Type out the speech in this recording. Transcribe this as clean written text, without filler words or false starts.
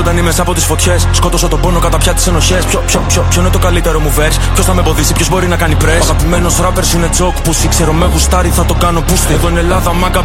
ζωντανή μέσα από τις φωτιές. Σκότωσα τον πόνο κατά πια τις ενοχές. Ποιο είναι το καλύτερο μου verse? Ποιος θα με εμποδίσει, ποιος μπορεί να κάνει press? Ο αγαπημένος rappers είναι joke που ξέρω με γουστάρει, θα το κάνω boost. Εδώ είναι Ελλάδα, μάγκα.